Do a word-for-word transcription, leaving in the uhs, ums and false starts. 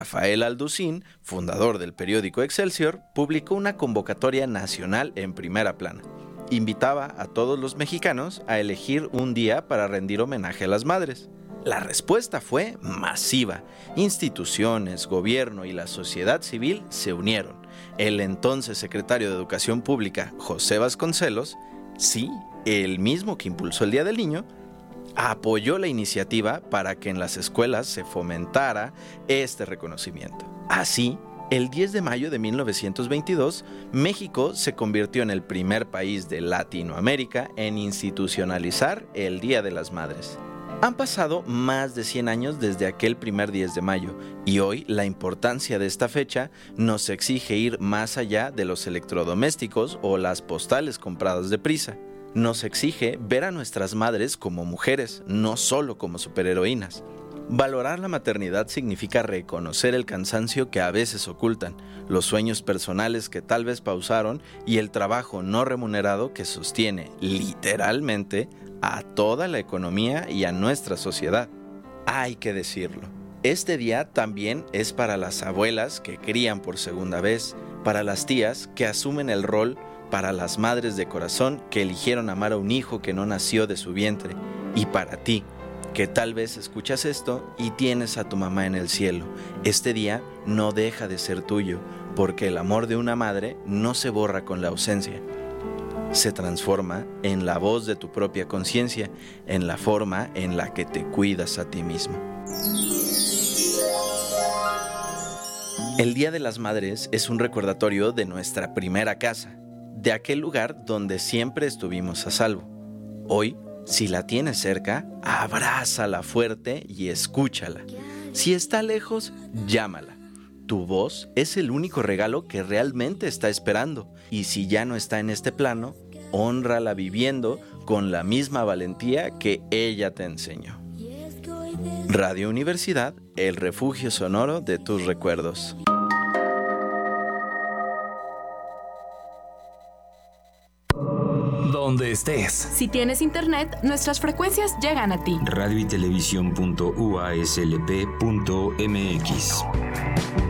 Rafael Alducín, fundador del periódico Excelsior, publicó una convocatoria nacional en primera plana. Invitaba a todos los mexicanos a elegir un día para rendir homenaje a las madres. La respuesta fue masiva. Instituciones, gobierno y la sociedad civil se unieron. El entonces secretario de Educación Pública, José Vasconcelos, sí, el mismo que impulsó el Día del Niño, apoyó la iniciativa para que en las escuelas se fomentara este reconocimiento. Así, el diez de mayo de mil novecientos veintidós, México se convirtió en el primer país de Latinoamérica en institucionalizar el Día de las Madres. Han pasado más de cien años desde aquel primer diez de mayo y hoy la importancia de esta fecha nos exige ir más allá de los electrodomésticos o las postales compradas deprisa. Nos exige ver a nuestras madres como mujeres, no solo como superheroínas. Valorar la maternidad significa reconocer el cansancio que a veces ocultan, los sueños personales que tal vez pausaron y el trabajo no remunerado que sostiene, literalmente, a toda la economía y a nuestra sociedad. Hay que decirlo. Este día también es para las abuelas que crían por segunda vez, para las tías que asumen el rol, para las madres de corazón que eligieron amar a un hijo que no nació de su vientre, y para ti, que tal vez escuchas esto y tienes a tu mamá en el cielo. Este día no deja de ser tuyo, porque el amor de una madre no se borra con la ausencia. Se transforma en la voz de tu propia conciencia, en la forma en la que te cuidas a ti mismo. El Día de las Madres es un recordatorio de nuestra primera casa, de aquel lugar donde siempre estuvimos a salvo. Hoy, si la tienes cerca, abrázala fuerte y escúchala. Si está lejos, llámala. Tu voz es el único regalo que realmente está esperando. Y si ya no está en este plano, hónrala viviendo con la misma valentía que ella te enseñó. Radio Universidad, el refugio sonoro de tus recuerdos. Donde estés. Si tienes internet, nuestras frecuencias llegan a ti. radio y televisión punto u a s l p punto m x